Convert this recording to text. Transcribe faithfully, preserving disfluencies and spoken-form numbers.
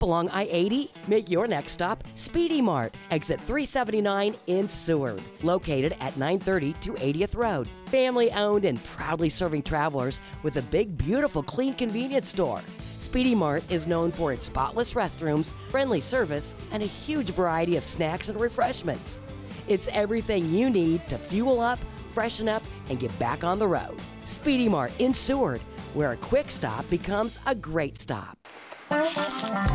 Along I eighty? Make your next stop Speedy Mart, exit three seventy-nine in Seward, located at nine thirty to eightieth Road. Family owned and proudly serving travelers with a big, beautiful, clean convenience store. Speedy Mart is known for its spotless restrooms, friendly service, and a huge variety of snacks and refreshments. It's everything you need to fuel up, freshen up, and get back on the road. Speedy Mart in Seward, where a quick stop becomes a great stop.